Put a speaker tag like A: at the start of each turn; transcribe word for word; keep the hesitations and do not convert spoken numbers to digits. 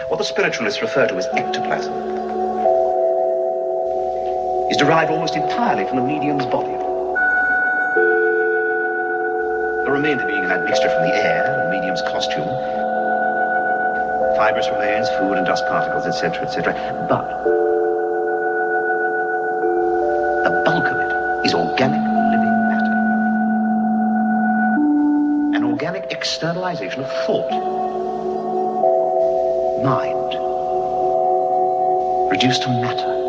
A: what the spiritualists refer to as ectoplasm, is derived almost entirely from the medium's body. The remainder being an admixture from the air, the medium's costume, fibrous remains, food and dust particles, et cetera, et cetera. But the bulk of it is organic living matter. An organic externalization of thought. Mind. Reduced to matter.